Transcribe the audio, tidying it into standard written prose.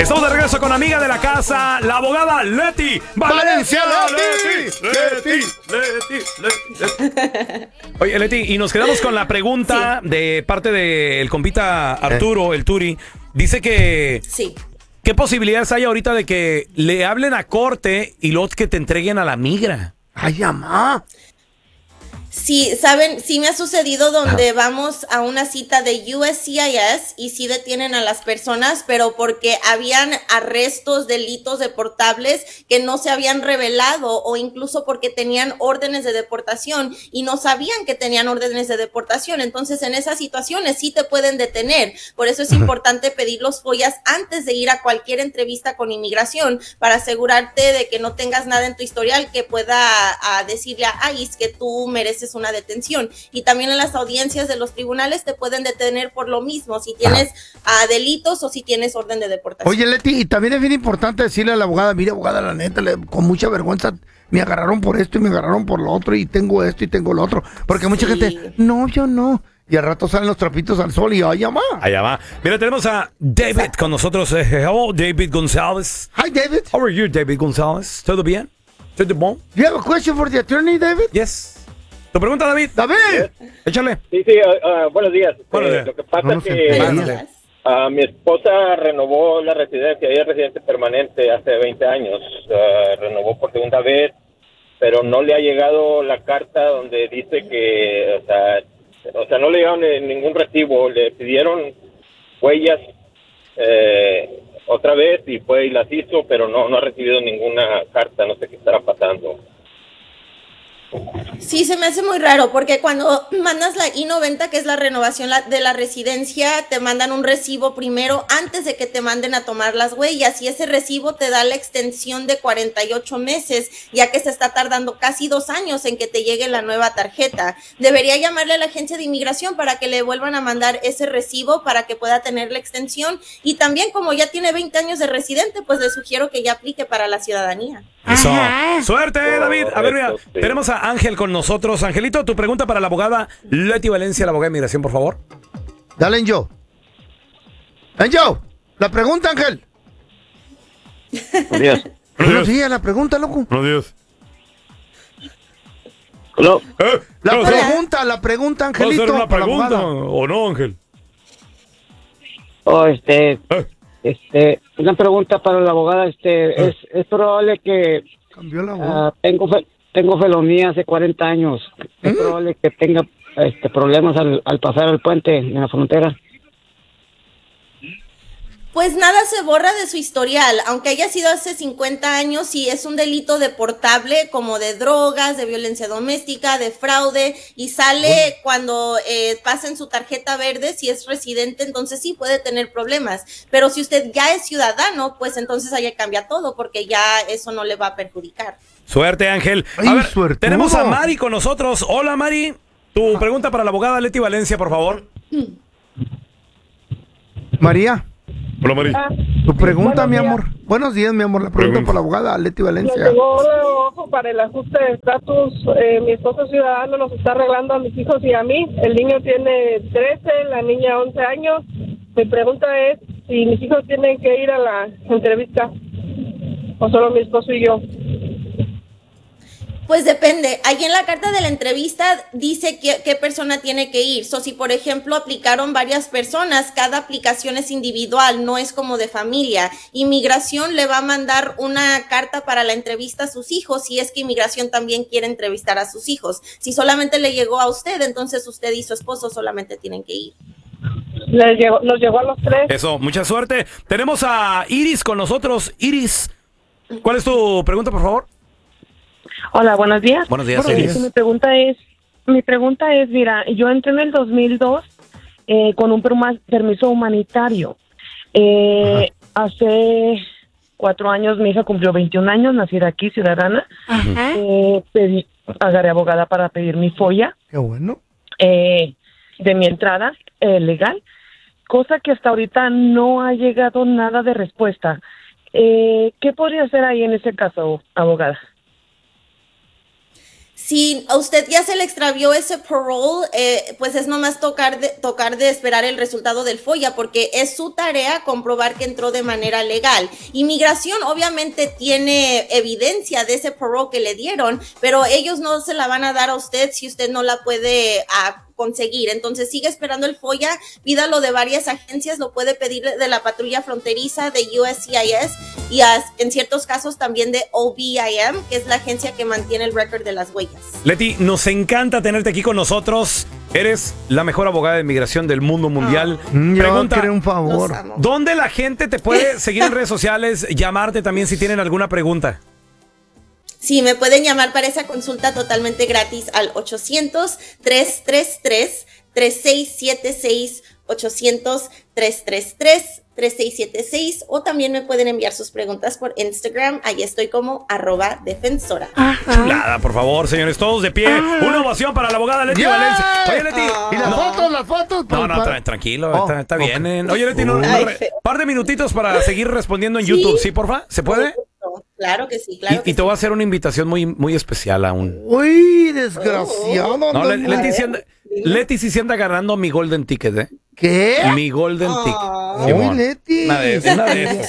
Estamos de regreso con amiga de la casa, la abogada Leti Valencia. Leti. Oye, Leti, y nos quedamos con la pregunta de parte del compita Arturo, el Turi. Dice que... Sí. ¿Qué posibilidades hay ahorita de que le hablen a corte y luego que te entreguen a la migra? ¡Ay, mamá! Sí, saben, sí me ha sucedido donde vamos a una cita de USCIS y sí detienen a las personas, pero porque habían arrestos, delitos deportables que no se habían revelado o incluso porque tenían órdenes de deportación y no sabían que tenían órdenes de deportación. Entonces, en esas situaciones sí te pueden detener. Por eso es importante pedir los FOIAs antes de ir a cualquier entrevista con inmigración para asegurarte de que no tengas nada en tu historial que pueda decirle a ICE que tú mereces una detención. Y también en las audiencias de los tribunales te pueden detener por lo mismo, si tienes delitos o si tienes orden de deportación. Oye, Leti, y también es bien importante decirle a la abogada, mire, abogada, la neta, con mucha vergüenza me agarraron por esto y me agarraron por lo otro y tengo esto y tengo lo otro. Porque mucha gente, no, yo no. Y al rato salen los trapitos al sol y allá va. Allá va. Mira, tenemos a David con nosotros. Hello, David González. Hi, David. How are you, David González? ¿Todo bien? ¿Todo bon? You have a question for the attorney, David? Yes. ¿Tu pregunta, David? ¡David! Échale. Sí, buenos días. Buenos días. Lo que pasa es que mi esposa renovó la residencia, ella es residente permanente hace 20 años, renovó por segunda vez, pero no le ha llegado la carta donde dice que, o sea, no le llegaron ningún recibo, le pidieron huellas otra vez y fue y las hizo, pero no ha recibido ninguna carta, no sé qué estará pasando. Sí, se me hace muy raro porque cuando mandas la I-90, que es la renovación de la residencia, te mandan un recibo primero antes de que te manden a tomar las huellas y ese recibo te da la extensión de 48 meses, ya que se está tardando casi 2 años en que te llegue la nueva tarjeta. Debería llamarle a la agencia de inmigración para que le vuelvan a mandar ese recibo para que pueda tener la extensión y también como ya tiene 20 años de residente, pues le sugiero que ya aplique para la ciudadanía. Eso. Suerte, David. A ver, mira, tenemos a Ángel con nosotros. Angelito, tu pregunta para la abogada Leti Valencia, la abogada de inmigración, por favor. Dale, Enjo. Enjo, la pregunta, Ángel. Buenos días. Buenos días, la pregunta, loco. Buenos días. Hello. La pregunta, Angelito. ¿Puedo hacer una para la pregunta abogada. o no, Ángel? Una pregunta para la abogada, es probable que Cambió la voz. tengo felonía hace 40 años. Es probable que tenga problemas al pasar el puente en la frontera. Pues nada se borra de su historial, aunque haya sido hace 50 años, si es un delito deportable como de drogas, de violencia doméstica, de fraude, y sale cuando pasen su tarjeta verde, si es residente, entonces sí puede tener problemas. Pero si usted ya es ciudadano, pues entonces ahí cambia todo, porque ya eso no le va a perjudicar. Suerte, Ángel. Ay, A ver, suertudo. tenemos a Mari con nosotros. Hola, Mari. Tu pregunta para la abogada Leti Valencia, por favor. María, Hola, Mari. tu pregunta, Buenos mi días. amor. Buenos días, mi amor. La pregunta para la abogada Leti Nos Valencia. llegó ojo para el ajuste de estatus. Mi esposo ciudadano nos está arreglando a mis hijos y a mí. El niño tiene 13, la niña 11 años. Mi pregunta es si mis hijos tienen que ir a la entrevista o solo mi esposo y yo. Pues depende. Ahí en la carta de la entrevista dice qué persona tiene que ir. Si por ejemplo aplicaron varias personas, cada aplicación es individual, no es como de familia. Inmigración le va a mandar una carta para la entrevista a sus hijos si es que Inmigración también quiere entrevistar a sus hijos. Si solamente le llegó a usted, entonces usted y su esposo solamente tienen que ir. Nos llegó a los 3. Eso, mucha suerte. Tenemos a Iris con nosotros. Iris, ¿cuál es tu pregunta, por favor? Hola, buenos días. Buenos días, Buenos Iris. días. Mi pregunta es, mira, yo entré en el 2002 con un permiso humanitario. Hace 4 años mi hija cumplió 21 años, nacida aquí, ciudadana. Agarré abogada para pedir mi FOIA Qué bueno. de mi entrada legal, cosa que hasta ahorita no ha llegado nada de respuesta. ¿Qué podría hacer ahí en ese caso, abogada? Si a usted ya se le extravió ese parole, pues es nomás tocar de esperar el resultado del FOIA, porque es su tarea comprobar que entró de manera legal. Inmigración obviamente tiene evidencia de ese parole que le dieron, pero ellos no se la van a dar a usted si usted no la puede conseguir. Entonces sigue esperando el FOIA, pídalo de varias agencias, lo puede pedir de la patrulla fronteriza, de USCIS y en ciertos casos también de OBIM, que es la agencia que mantiene el récord de las huellas. Leti, nos encanta tenerte aquí con nosotros. Eres la mejor abogada de inmigración del mundo mundial. Pregunta, yo quiero un favor. ¿Dónde la gente te puede seguir en redes sociales, llamarte también si tienen alguna pregunta? Sí, me pueden llamar para esa consulta totalmente gratis al 800-333-3676, 800-333-3676, o también me pueden enviar sus preguntas por Instagram. Ahí estoy como @defensora. Chulada, por favor, señores, todos de pie. Una ovación para la abogada Leti Valencia. Oye, Leti. ¿Y las fotos? No, tranquilo, está bien. Oye, Leti, un par de minutitos para seguir respondiendo en YouTube. ¿Sí, porfa? ¿Se puede? Claro que sí, Y te voy a hacer una invitación muy, muy especial aún. Uy, desgraciado. No, Leti sí se anda agarrando mi golden ticket, ¿eh? ¿Qué? Mi golden ticket. Uy, Leti. Una de esas.